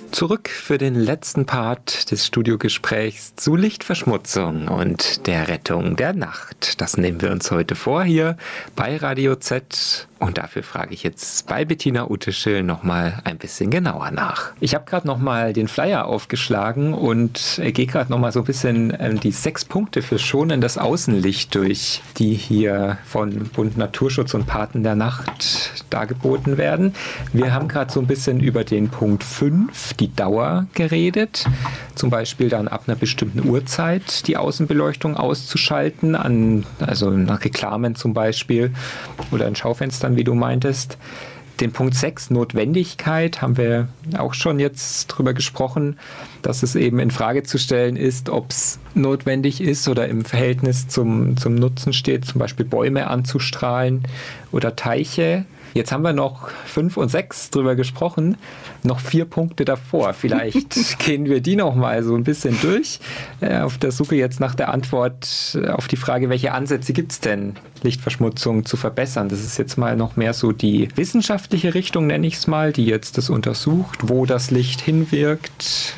Zurück für den letzten Part des Studiogesprächs zu Lichtverschmutzung und der Rettung der Nacht. Das nehmen wir uns heute vor hier bei Radio Z. Und dafür frage ich jetzt bei Bettina Utteschel nochmal ein bisschen genauer nach. Ich habe gerade nochmal den Flyer aufgeschlagen und gehe gerade nochmal so ein bisschen die 6 Punkte für schonendes Außenlicht durch, die hier von Bund Naturschutz und Paten der Nacht dargeboten werden. Wir haben gerade so ein bisschen über den Punkt 5, die Dauer, geredet. Zum Beispiel dann ab einer bestimmten Uhrzeit die Außenbeleuchtung auszuschalten, also nach Reklamen zum Beispiel oder in Schaufenstern, wie du meintest. Den Punkt 6, Notwendigkeit, haben wir auch schon jetzt drüber gesprochen, dass es eben in Frage zu stellen ist, ob es notwendig ist oder im Verhältnis zum Nutzen steht, zum Beispiel Bäume anzustrahlen oder Teiche. Jetzt haben wir noch 5 und 6 drüber gesprochen, noch 4 Punkte davor. Vielleicht gehen wir die noch mal so ein bisschen durch, auf der Suche jetzt nach der Antwort auf die Frage, welche Ansätze gibt es denn, Lichtverschmutzung zu verbessern. Das ist jetzt mal noch mehr so die wissenschaftliche Richtung, nenne ich es mal, die jetzt das untersucht, wo das Licht hinwirkt,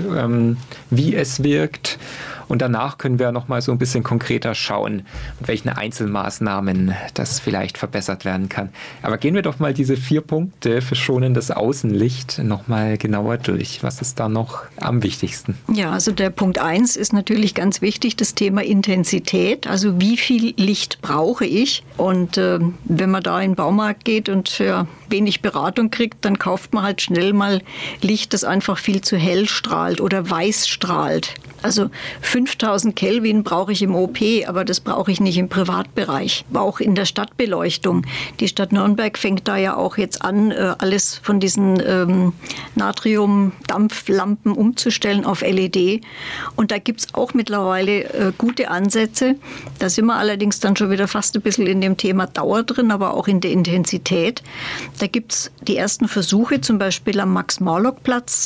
wie es wirkt. Und danach können wir noch mal so ein bisschen konkreter schauen, mit welchen Einzelmaßnahmen das vielleicht verbessert werden kann. Aber gehen wir doch mal diese 4 Punkte für schonendes Außenlicht noch mal genauer durch. Was ist da noch am wichtigsten? Ja, also der Punkt 1 ist natürlich ganz wichtig, das Thema Intensität. Also wie viel Licht brauche ich? Und wenn man da in den Baumarkt geht und wenig Beratung kriegt, dann kauft man halt schnell mal Licht, das einfach viel zu hell strahlt oder weiß strahlt. Also 5000 Kelvin brauche ich im OP, aber das brauche ich nicht im Privatbereich. Auch in der Stadtbeleuchtung. Die Stadt Nürnberg fängt da ja auch jetzt an, alles von diesen Natrium-Dampflampen umzustellen auf LED. Und da gibt es auch mittlerweile gute Ansätze. Da sind wir allerdings dann schon wieder fast ein bisschen in dem Thema Dauer drin, aber auch in der Intensität. Da gibt es die ersten Versuche, zum Beispiel am Max-Morlock-Platz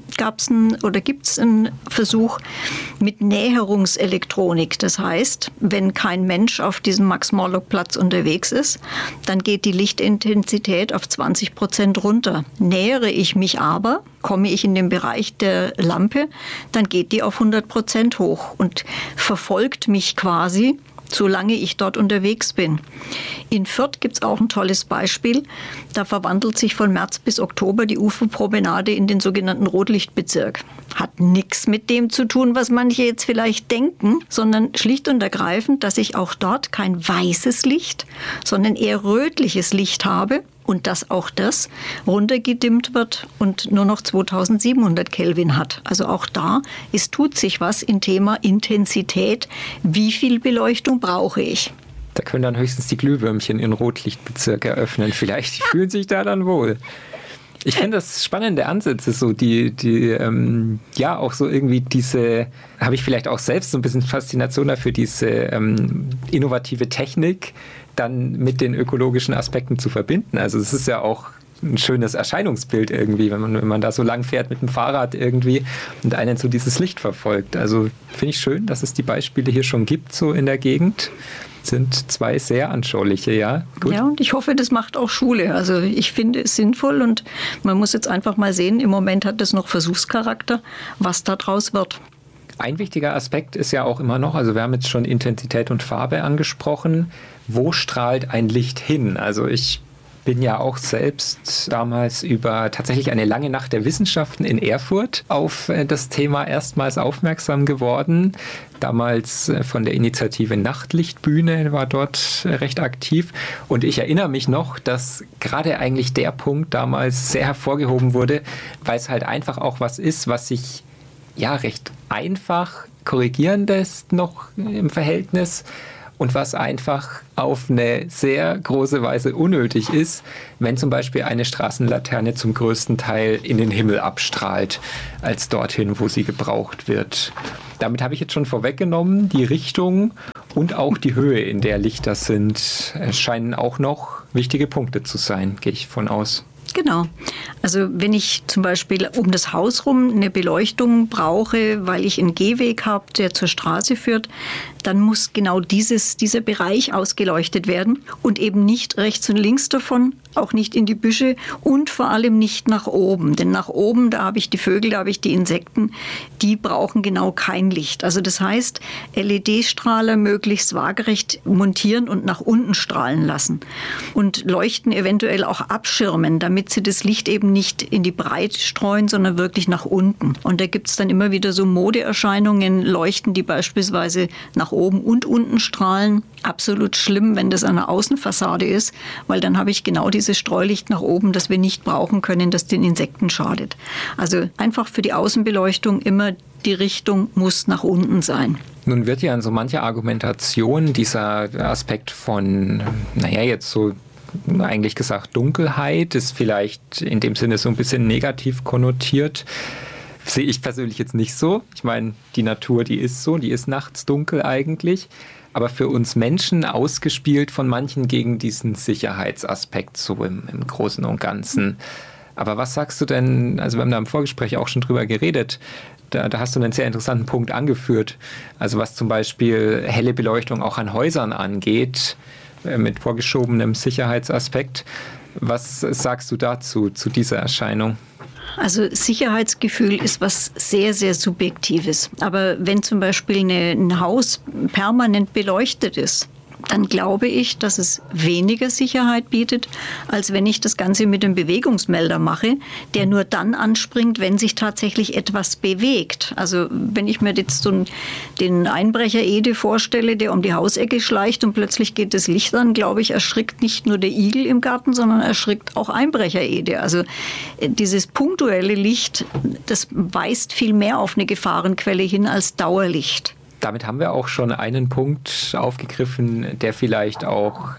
gibt es einen Versuch mit Näherungselektronik. Das heißt, wenn kein Mensch auf diesem Max-Morlock-Platz unterwegs ist, dann geht die Lichtintensität auf 20% runter. Nähere ich mich aber, komme ich in den Bereich der Lampe, dann geht die auf 100% hoch und verfolgt mich quasi, solange ich dort unterwegs bin. In Fürth gibt es auch ein tolles Beispiel. Da verwandelt sich von März bis Oktober die Uferpromenade in den sogenannten Rotlichtbezirk. Hat nichts mit dem zu tun, was manche jetzt vielleicht denken, sondern schlicht und ergreifend, dass ich auch dort kein weißes Licht, sondern eher rötliches Licht habe. Und dass auch das runtergedimmt wird und nur noch 2700 Kelvin hat. Also auch da, tut sich was im Thema Intensität. Wie viel Beleuchtung brauche ich? Da können dann höchstens die Glühwürmchen in Rotlichtbezirk eröffnen. Vielleicht die fühlen sich da dann wohl. Ich finde das spannende Ansätze, so auch so irgendwie habe ich vielleicht auch selbst so ein bisschen Faszination dafür, diese innovative Technik dann mit den ökologischen Aspekten zu verbinden. Also es ist ja auch ein schönes Erscheinungsbild irgendwie, wenn man da so lang fährt mit dem Fahrrad irgendwie und einen so dieses Licht verfolgt. Also finde ich schön, dass es die Beispiele hier schon gibt, so in der Gegend. Sind 2 sehr anschauliche, ja. Gut. Ja, und ich hoffe, das macht auch Schule. Also ich finde es sinnvoll und man muss jetzt einfach mal sehen, im Moment hat es noch Versuchscharakter, was da draus wird. Ein wichtiger Aspekt ist ja auch immer noch, also wir haben jetzt schon Intensität und Farbe angesprochen. Wo strahlt ein Licht hin? Also ich bin ja auch selbst damals über tatsächlich eine lange Nacht der Wissenschaften in Erfurt auf das Thema erstmals aufmerksam geworden. Damals von der Initiative Nachtlichtbühne, war dort recht aktiv. Und ich erinnere mich noch, dass gerade eigentlich der Punkt damals sehr hervorgehoben wurde, weil es halt einfach auch was ist, was sich recht einfach korrigieren lässt noch im Verhältnis. Und was einfach auf eine sehr große Weise unnötig ist, wenn zum Beispiel eine Straßenlaterne zum größten Teil in den Himmel abstrahlt, als dorthin, wo sie gebraucht wird. Damit habe ich jetzt schon vorweggenommen, die Richtung und auch die Höhe, in der Lichter sind, scheinen auch noch wichtige Punkte zu sein, gehe ich von aus. Genau. Also wenn ich zum Beispiel um das Haus rum eine Beleuchtung brauche, weil ich einen Gehweg habe, der zur Straße führt, dann muss genau dieser Bereich ausgeleuchtet werden und eben nicht rechts und links davon, auch nicht in die Büsche und vor allem nicht nach oben. Denn nach oben, da habe ich die Vögel, da habe ich die Insekten, die brauchen genau kein Licht. Also das heißt, LED-Strahler möglichst waagerecht montieren und nach unten strahlen lassen und Leuchten eventuell auch abschirmen, damit sie das Licht eben nicht in die Breite streuen, sondern wirklich nach unten. Und da gibt es dann immer wieder so Modeerscheinungen, Leuchten, die beispielsweise nach oben und unten strahlen. Absolut schlimm, wenn das an der Außenfassade ist, weil dann habe ich genau dieses Streulicht nach oben, das wir nicht brauchen können, das den Insekten schadet. Also einfach für die Außenbeleuchtung immer die Richtung muss nach unten sein. Nun wird ja in so mancher Argumentation dieser Aspekt von, jetzt so eigentlich gesagt Dunkelheit, ist vielleicht in dem Sinne so ein bisschen negativ konnotiert. Sehe ich persönlich jetzt nicht so. Ich meine, die Natur, die ist so, die ist nachts dunkel eigentlich. Aber für uns Menschen ausgespielt von manchen gegen diesen Sicherheitsaspekt so im Großen und Ganzen. Aber was sagst du denn, also wir haben da im Vorgespräch auch schon drüber geredet, da hast du einen sehr interessanten Punkt angeführt. Also was zum Beispiel helle Beleuchtung auch an Häusern angeht, mit vorgeschobenem Sicherheitsaspekt. Was sagst du dazu, zu dieser Erscheinung? Also Sicherheitsgefühl ist was sehr, sehr Subjektives. Aber wenn zum Beispiel ein Haus permanent beleuchtet ist, dann glaube ich, dass es weniger Sicherheit bietet, als wenn ich das Ganze mit einem Bewegungsmelder mache, der nur dann anspringt, wenn sich tatsächlich etwas bewegt. Also wenn ich mir jetzt so den Einbrecher Ede vorstelle, der um die Hausecke schleicht und plötzlich geht das Licht an, glaube ich, erschrickt nicht nur der Igel im Garten, sondern erschrickt auch Einbrecher Ede. Also dieses punktuelle Licht, das weist viel mehr auf eine Gefahrenquelle hin als Dauerlicht. Damit haben wir auch schon einen Punkt aufgegriffen, der vielleicht auch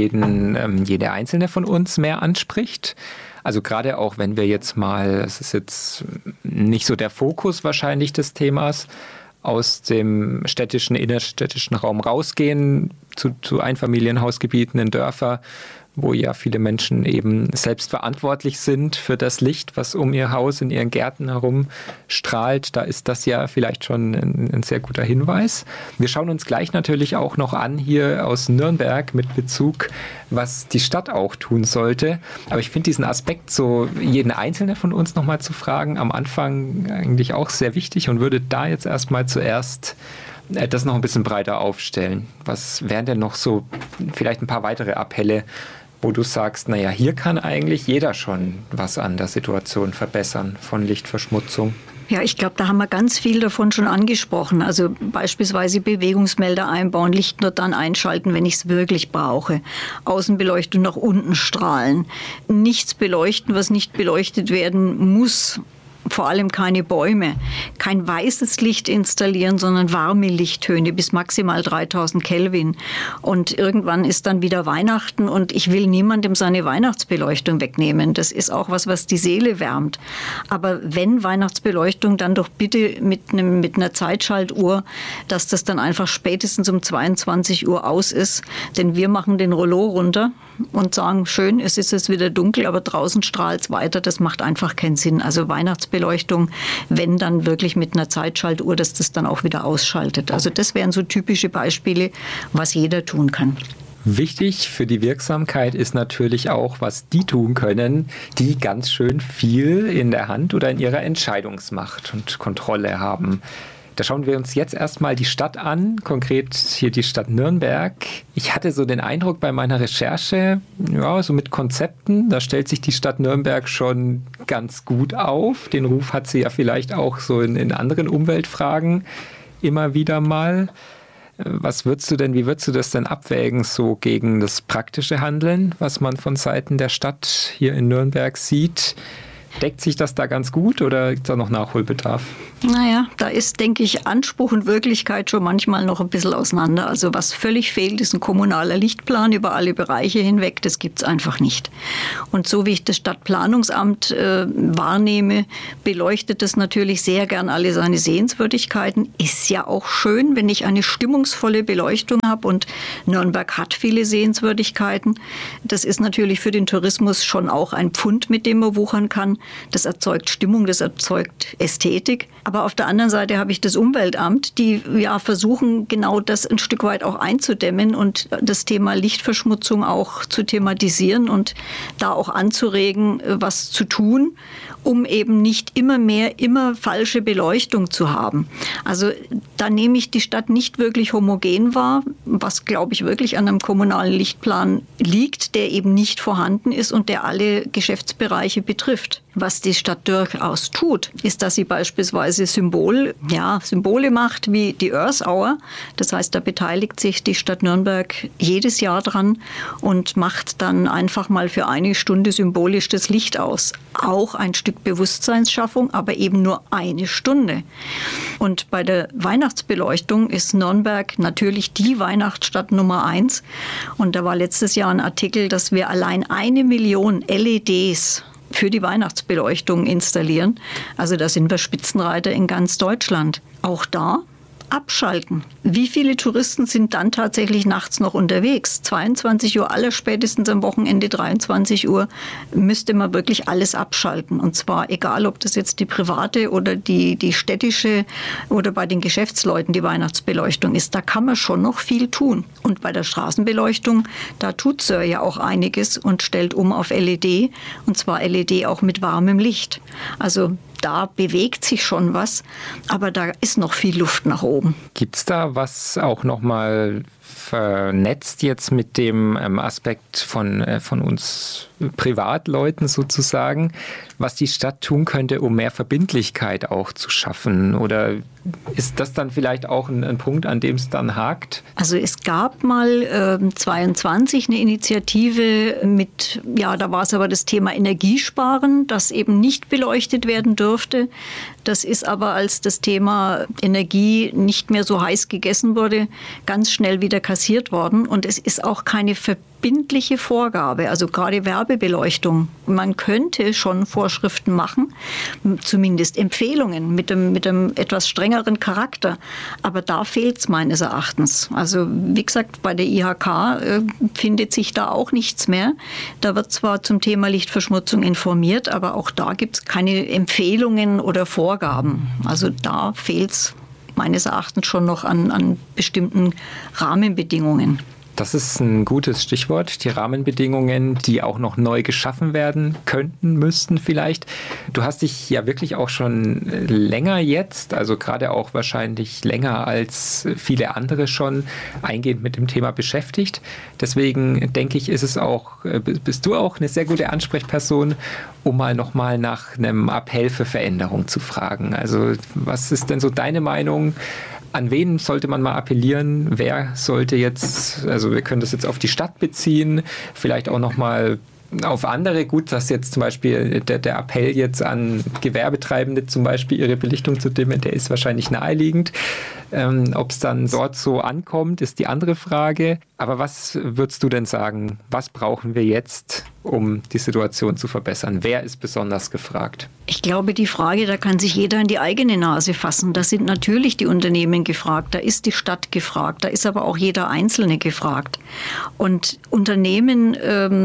jede einzelne von uns mehr anspricht. Also gerade auch, wenn wir jetzt mal, es ist jetzt nicht so der Fokus wahrscheinlich des Themas, aus dem innerstädtischen Raum rausgehen zu Einfamilienhausgebieten in Dörfer, wo ja viele Menschen eben selbst verantwortlich sind für das Licht, was um ihr Haus, in ihren Gärten herum strahlt. Da ist das ja vielleicht schon ein sehr guter Hinweis. Wir schauen uns gleich natürlich auch noch an hier aus Nürnberg mit Bezug, was die Stadt auch tun sollte. Aber ich finde diesen Aspekt, so jeden Einzelnen von uns nochmal zu fragen, am Anfang eigentlich auch sehr wichtig und würde da jetzt erstmal zuerst das noch ein bisschen breiter aufstellen. Was wären denn noch so vielleicht ein paar weitere Appelle, wo du sagst, hier kann eigentlich jeder schon was an der Situation verbessern von Lichtverschmutzung? Ja, ich glaube, da haben wir ganz viel davon schon angesprochen. Also beispielsweise Bewegungsmelder einbauen, Licht nur dann einschalten, wenn ich es wirklich brauche. Außenbeleuchtung nach unten strahlen. Nichts beleuchten, was nicht beleuchtet werden muss. Vor allem keine Bäume, kein weißes Licht installieren, sondern warme Lichttöne bis maximal 3000 Kelvin. Und irgendwann ist dann wieder Weihnachten und ich will niemandem seine Weihnachtsbeleuchtung wegnehmen. Das ist auch was die Seele wärmt. Aber wenn Weihnachtsbeleuchtung, dann doch bitte mit einer Zeitschaltuhr, dass das dann einfach spätestens um 22 Uhr aus ist. Denn wir machen den Rollo runter und sagen, schön, es ist jetzt wieder dunkel, aber draußen strahlt es weiter. Das macht einfach keinen Sinn. Also Weihnachtsbeleuchtung, wenn dann wirklich mit einer Zeitschaltuhr, dass das dann auch wieder ausschaltet. Also das wären so typische Beispiele, was jeder tun kann. Wichtig für die Wirksamkeit ist natürlich auch, was die tun können, die ganz schön viel in der Hand oder in ihrer Entscheidungsmacht und Kontrolle haben. Da schauen wir uns jetzt erstmal die Stadt an, konkret hier die Stadt Nürnberg. Ich hatte so den Eindruck bei meiner Recherche, so mit Konzepten, da stellt sich die Stadt Nürnberg schon ganz gut auf. Den Ruf hat sie ja vielleicht auch so in anderen Umweltfragen immer wieder mal. Wie würdest du das denn abwägen, so gegen das praktische Handeln, was man von Seiten der Stadt hier in Nürnberg sieht? Deckt sich das da ganz gut oder gibt es da noch Nachholbedarf? Da ist, denke ich, Anspruch und Wirklichkeit schon manchmal noch ein bisschen auseinander. Also was völlig fehlt, ist ein kommunaler Lichtplan über alle Bereiche hinweg. Das gibt es einfach nicht. Und so wie ich das Stadtplanungsamt wahrnehme, beleuchtet das natürlich sehr gern alle seine Sehenswürdigkeiten. Ist ja auch schön, wenn ich eine stimmungsvolle Beleuchtung habe. Und Nürnberg hat viele Sehenswürdigkeiten. Das ist natürlich für den Tourismus schon auch ein Pfund, mit dem man wuchern kann. Das erzeugt Stimmung, das erzeugt Ästhetik. Aber auf der anderen Seite habe ich das Umweltamt, die ja versuchen, genau das ein Stück weit auch einzudämmen und das Thema Lichtverschmutzung auch zu thematisieren und da auch anzuregen, was zu tun, um eben nicht immer falsche Beleuchtung zu haben. Also da nehme ich die Stadt nicht wirklich homogen wahr, was, glaube ich, wirklich an einem kommunalen Lichtplan liegt, der eben nicht vorhanden ist und der alle Geschäftsbereiche betrifft. Was die Stadt durchaus tut, ist, dass sie beispielsweise Symbole macht, wie die Earth Hour. Das heißt, da beteiligt sich die Stadt Nürnberg jedes Jahr dran und macht dann einfach mal für eine Stunde symbolisch das Licht aus. Auch ein Stück Bewusstseinsschaffung, aber eben nur eine Stunde. Und bei der Weihnachtsbeleuchtung ist Nürnberg natürlich die Weihnachtsstadt Nummer 1. Und da war letztes Jahr ein Artikel, dass wir allein 1 Million LEDs für die Weihnachtsbeleuchtung installieren. Also da sind wir Spitzenreiter in ganz Deutschland. Auch da abschalten. Wie viele Touristen sind dann tatsächlich nachts noch unterwegs? 22 Uhr, allerspätestens am Wochenende 23 Uhr, müsste man wirklich alles abschalten. Und zwar egal, ob das jetzt die private oder die städtische oder bei den Geschäftsleuten die Weihnachtsbeleuchtung ist. Da kann man schon noch viel tun. Und bei der Straßenbeleuchtung, da tut Sir ja auch einiges und stellt um auf LED. Und zwar LED auch mit warmem Licht. Also da bewegt sich schon was, aber da ist noch viel Luft nach oben. Gibt es da was auch nochmal vernetzt jetzt mit dem Aspekt von uns Privatleuten sozusagen, was die Stadt tun könnte, um mehr Verbindlichkeit auch zu schaffen? Oder ist das dann vielleicht auch ein Punkt, an dem es dann hakt? Also es gab mal 22 eine Initiative mit, da war es aber das Thema Energiesparen, das eben nicht beleuchtet werden dürfte. Das ist aber, als das Thema Energie nicht mehr so heiß gegessen wurde, ganz schnell wieder kassiert worden. Und es ist auch keine verbindliche Vorgabe, also gerade Werbebeleuchtung. Man könnte schon Vorschriften machen, zumindest Empfehlungen mit einem etwas strengeren Charakter. Aber da fehlt es meines Erachtens. Also wie gesagt, bei der IHK findet sich da auch nichts mehr. Da wird zwar zum Thema Lichtverschmutzung informiert, aber auch da gibt es keine Empfehlungen oder Vorgaben. Also da fehlt es meines Erachtens schon noch an bestimmten Rahmenbedingungen. Das ist ein gutes Stichwort, die Rahmenbedingungen, die auch noch neu geschaffen werden könnten, müssten vielleicht. Du hast dich ja wirklich auch schon länger jetzt, also gerade auch wahrscheinlich länger als viele andere schon, eingehend mit dem Thema beschäftigt. Deswegen denke ich, bist du auch eine sehr gute Ansprechperson, um mal nochmal nach einem Appell für Veränderung zu fragen. Also was ist denn so deine Meinung? An wen sollte man mal appellieren? Wer sollte jetzt, also wir können das jetzt auf die Stadt beziehen, vielleicht auch nochmal auf andere. Gut, dass jetzt zum Beispiel der Appell jetzt an Gewerbetreibende zum Beispiel ihre Belichtung zu dimmen, der ist wahrscheinlich naheliegend. Ob es dann dort so ankommt, ist die andere Frage. Aber was würdest du denn sagen, was brauchen wir jetzt, um die Situation zu verbessern? Wer ist besonders gefragt? Ich glaube, die Frage, da kann sich jeder in die eigene Nase fassen. Da sind natürlich die Unternehmen gefragt, da ist die Stadt gefragt, da ist aber auch jeder Einzelne gefragt. Und Unternehmen,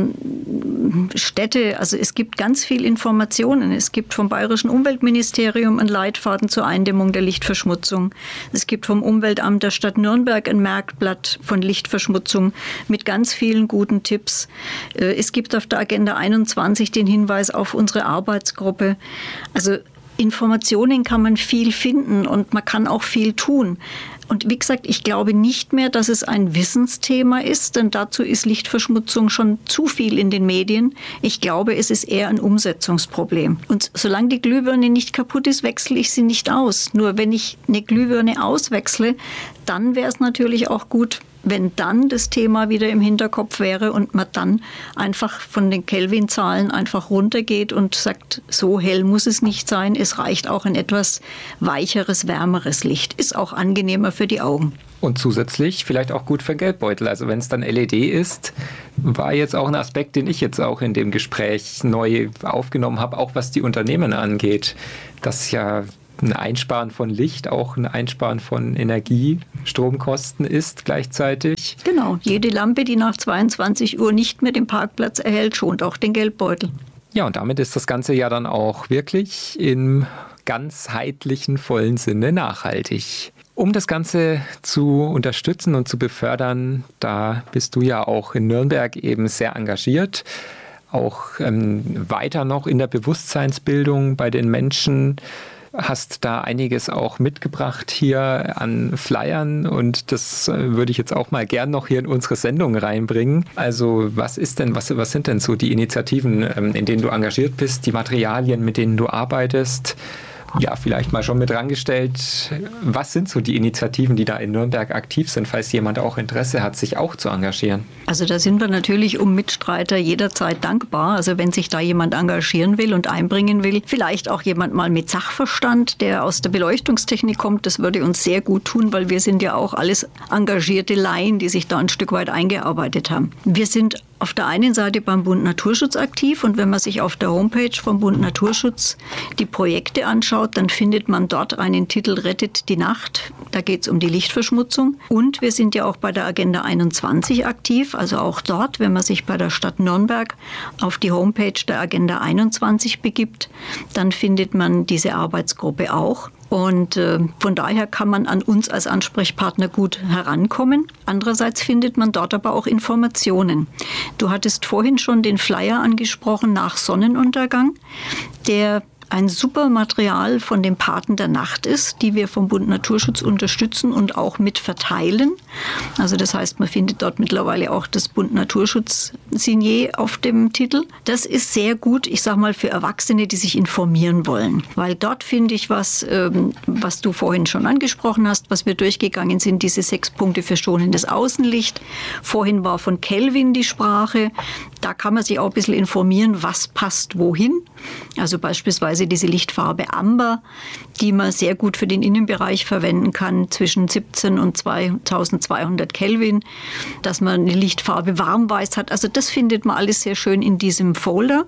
Städte, also es gibt ganz viel Informationen. Es gibt vom Bayerischen Umweltministerium einen Leitfaden zur Eindämmung der Lichtverschmutzung. Es gibt vom Umweltamt der Stadt Nürnberg ein Merkblatt von Lichtverschmutzung mit ganz vielen guten Tipps. Es gibt auf der Agenda 21 den Hinweis auf unsere Arbeitsgruppe. Also Informationen kann man viel finden und man kann auch viel tun. Und wie gesagt, ich glaube nicht mehr, dass es ein Wissensthema ist, denn dazu ist Lichtverschmutzung schon zu viel in den Medien. Ich glaube, es ist eher ein Umsetzungsproblem. Und solange die Glühbirne nicht kaputt ist, wechsle ich sie nicht aus. Nur wenn ich eine Glühbirne auswechsle, dann wäre es natürlich auch gut, wenn dann das Thema wieder im Hinterkopf wäre und man dann einfach von den Kelvin-Zahlen einfach runtergeht und sagt, so hell muss es nicht sein, es reicht auch ein etwas weicheres, wärmeres Licht. Ist auch angenehmer für die Augen. Und zusätzlich vielleicht auch gut für Geldbeutel. Also wenn es dann LED ist, war jetzt auch ein Aspekt, den ich jetzt auch in dem Gespräch neu aufgenommen habe, auch was die Unternehmen angeht. Das ja ein Einsparen von Licht, auch ein Einsparen von Energie, Stromkosten ist gleichzeitig. Genau, jede Lampe, die nach 22 Uhr nicht mehr den Parkplatz erhält, schont auch den Geldbeutel. Ja, und damit ist das Ganze ja dann auch wirklich im ganzheitlichen, vollen Sinne nachhaltig. Um das Ganze zu unterstützen und zu befördern, da bist du ja auch in Nürnberg eben sehr engagiert. Auch weiter noch in der Bewusstseinsbildung bei den Menschen. Hast da einiges auch mitgebracht hier an Flyern und das würde ich jetzt auch mal gern noch hier in unsere Sendung reinbringen. Also was sind denn so die Initiativen, in denen du engagiert bist, die Materialien, mit denen du arbeitest? Ja, vielleicht mal schon mit rangestellt, was sind so die Initiativen, die da in Nürnberg aktiv sind, falls jemand auch Interesse hat, sich auch zu engagieren? Also da sind wir natürlich um Mitstreiter jederzeit dankbar. Also wenn sich da jemand engagieren will und einbringen will, vielleicht auch jemand mal mit Sachverstand, der aus der Beleuchtungstechnik kommt, das würde uns sehr gut tun, weil wir sind ja auch alles engagierte Laien, die sich da ein Stück weit eingearbeitet haben. Wir sind auf der einen Seite beim Bund Naturschutz aktiv und wenn man sich auf der Homepage vom Bund Naturschutz die Projekte anschaut, dann findet man dort einen Titel Rettet die Nacht. Da geht es um die Lichtverschmutzung. Und wir sind ja auch bei der Agenda 21 aktiv, also auch dort, wenn man sich bei der Stadt Nürnberg auf die Homepage der Agenda 21 begibt, dann findet man diese Arbeitsgruppe auch. Und von daher kann man an uns als Ansprechpartner gut herankommen. Andererseits findet man dort aber auch Informationen. Du hattest vorhin schon den Flyer angesprochen nach Sonnenuntergang, der ein super Material von den Paten der Nacht ist, die wir vom Bund Naturschutz unterstützen und auch mit verteilen. Also das heißt, man findet dort mittlerweile auch das Bund Naturschutz-Signet auf dem Titel. Das ist sehr gut, ich sag mal, für Erwachsene, die sich informieren wollen. Weil dort finde ich was du vorhin schon angesprochen hast, was wir durchgegangen sind, diese 6 Punkte für schonendes Außenlicht. Vorhin war von Kelvin die Sprache. Da kann man sich auch ein bisschen informieren, was passt wohin. Also beispielsweise diese Lichtfarbe Amber, die man sehr gut für den Innenbereich verwenden kann, zwischen 17 und 2200 Kelvin, dass man eine Lichtfarbe Warmweiß hat. Also das findet man alles sehr schön in diesem Folder.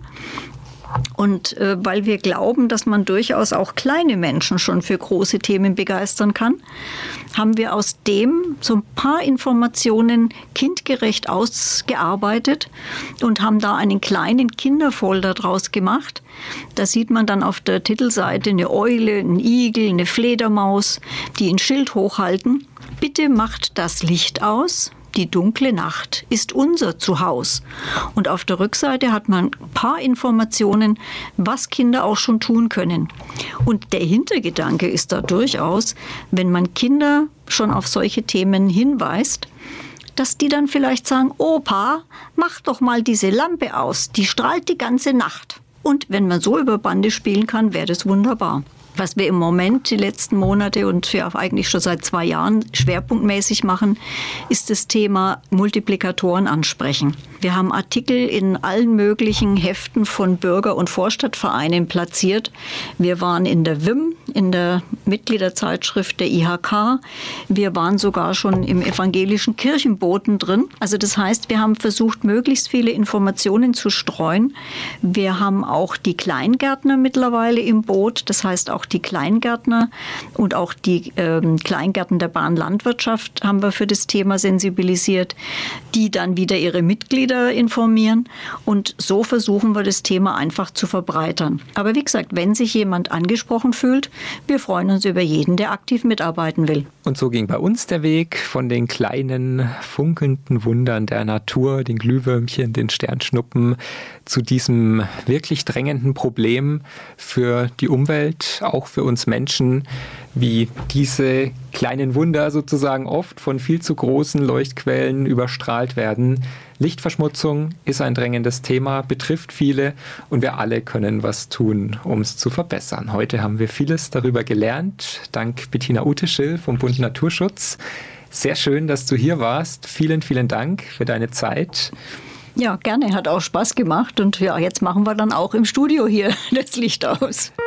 Und weil wir glauben, dass man durchaus auch kleine Menschen schon für große Themen begeistern kann, haben wir aus dem so ein paar Informationen kindgerecht ausgearbeitet und haben da einen kleinen Kinderfolder draus gemacht. Da sieht man dann auf der Titelseite eine Eule, einen Igel, eine Fledermaus, die ein Schild hochhalten. Bitte macht das Licht aus. Die dunkle Nacht ist unser Zuhause. Und auf der Rückseite hat man ein paar Informationen, was Kinder auch schon tun können. Und der Hintergedanke ist da durchaus, wenn man Kinder schon auf solche Themen hinweist, dass die dann vielleicht sagen, Opa, mach doch mal diese Lampe aus, die strahlt die ganze Nacht. Und wenn man so über Bande spielen kann, wäre das wunderbar. Was wir im Moment die letzten Monate und ja eigentlich schon seit 2 Jahren schwerpunktmäßig machen, ist das Thema Multiplikatoren ansprechen. Wir haben Artikel in allen möglichen Heften von Bürger- und Vorstadtvereinen platziert. Wir waren in der WIM, in der Mitgliederzeitschrift der IHK. Wir waren sogar schon im evangelischen Kirchenboten drin. Also das heißt, wir haben versucht, möglichst viele Informationen zu streuen. Wir haben auch die Kleingärtner mittlerweile im Boot. Das heißt, auch die Kleingärtner und auch die Kleingärten der Bahnlandwirtschaft haben wir für das Thema sensibilisiert, die dann wieder ihre Mitglieder informieren. Und so versuchen wir das Thema einfach zu verbreitern. Aber wie gesagt, wenn sich jemand angesprochen fühlt, wir freuen uns über jeden, der aktiv mitarbeiten will. Und so ging bei uns der Weg von den kleinen, funkelnden Wundern der Natur, den Glühwürmchen, den Sternschnuppen, zu diesem wirklich drängenden Problem für die Umwelt, auch für uns Menschen, wie diese kleinen Wunder sozusagen oft von viel zu großen Leuchtquellen überstrahlt werden. Lichtverschmutzung ist ein drängendes Thema, betrifft viele und wir alle können was tun, um es zu verbessern. Heute haben wir vieles darüber gelernt, dank Bettina Ute-Schill vom Bund Naturschutz. Sehr schön, dass du hier warst. Vielen, vielen Dank für deine Zeit. Ja, gerne, hat auch Spaß gemacht und ja, jetzt machen wir dann auch im Studio hier das Licht aus.